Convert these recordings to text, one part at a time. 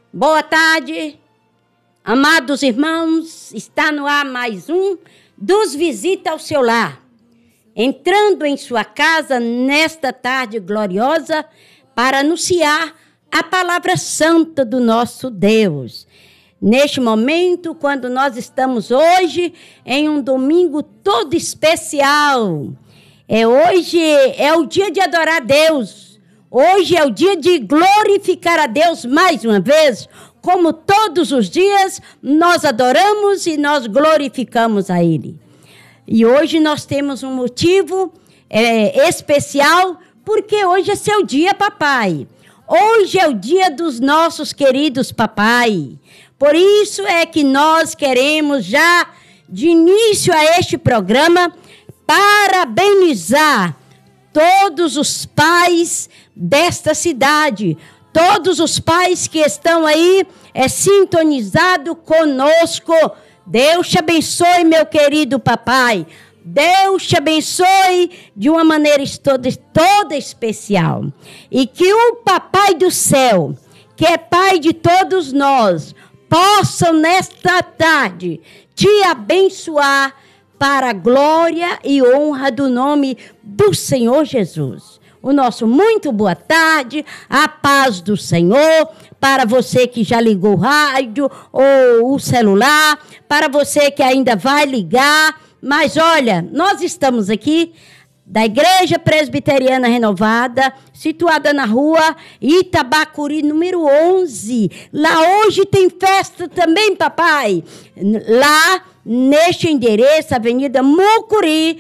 Boa tarde, amados irmãos, está no ar mais um dos Visita ao Seu Lar. Entrando em sua casa nesta tarde gloriosa para anunciar a palavra santa do nosso Deus. Neste momento, quando nós estamos hoje em um domingo todo especial, hoje é o dia de adorar a Deus. Hoje é o dia de glorificar a Deus mais uma vez. Como todos os dias, nós adoramos e nós glorificamos a Ele. E hoje nós temos um motivo especial, porque hoje é seu dia, papai. Hoje é o dia dos nossos queridos papai. Por isso é que nós queremos já, de início a este programa, parabenizar todos os pais desta cidade, todos os pais que estão aí sintonizados conosco. Deus te abençoe, meu querido papai. Deus te abençoe de uma maneira toda especial. E que o Papai do Céu, que é Pai de todos nós, possam nesta tarde te abençoar para a glória e honra do nome do Senhor Jesus. O nosso muito boa tarde, a paz do Senhor, para você que já ligou o rádio ou o celular, para você que ainda vai ligar. Mas olha, nós estamos aqui da Igreja Presbiteriana Renovada, situada na rua Itabacuri, número 11. Lá hoje tem festa também, papai. Lá, neste endereço, Avenida Mucuri,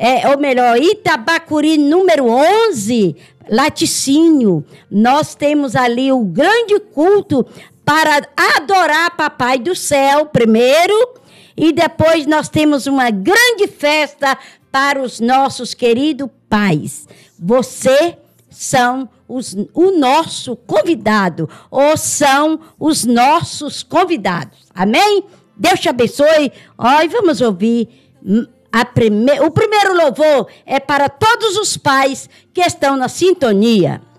Itabacuri, número 11, Laticínio. Nós temos ali o grande culto para adorar Papai do Céu primeiro, e depois nós temos uma grande festa para os nossos queridos pais. Você são o nosso convidado, ou são os nossos convidados. Amém? Deus te abençoe. E vamos ouvir o primeiro louvor é para todos os pais que estão na sintonia.